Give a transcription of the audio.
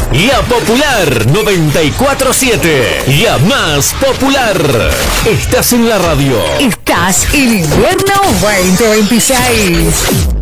La Popular 94.7. La más popular. Estás en la radio. Estás en Invierno 2026.